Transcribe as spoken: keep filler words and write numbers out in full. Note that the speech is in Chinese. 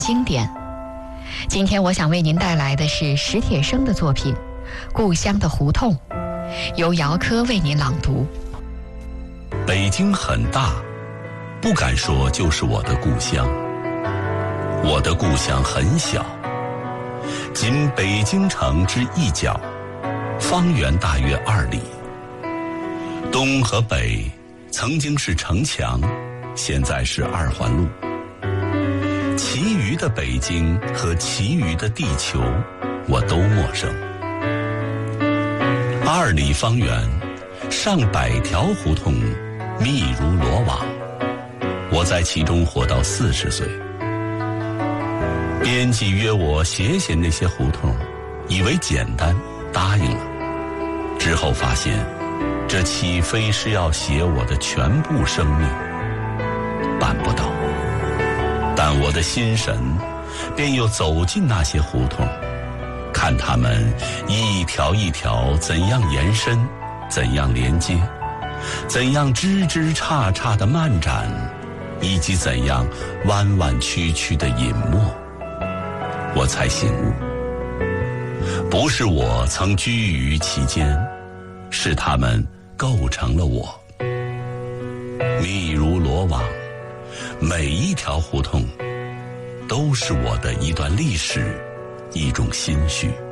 经典。今天我想为您带来的是史铁生的作品《故乡的胡同》，由姚科为您朗读。 北京很大，不敢说就是我的故乡。我的故乡很小，仅北京城之一角，方圆大约二里。东和北曾经是城墙，现在是二环路。其余的北京和其余的地球，我都陌生。二里方圆，上百条胡同，密如罗网。我在其中活到四十岁。编辑约我写写那些胡同，以为简单，答应了。之后发现，这岂非是要写我的全部生命？办不到。但我的心神便又走进那些胡同，看它们一条一条怎样延伸，怎样连接，怎样枝枝杈杈的漫展，以及怎样弯弯曲曲的隐没。我才醒悟，不是我曾居于其间，是它们构成了我。密如罗网，每一条胡同都是我的一段历史，一种心绪。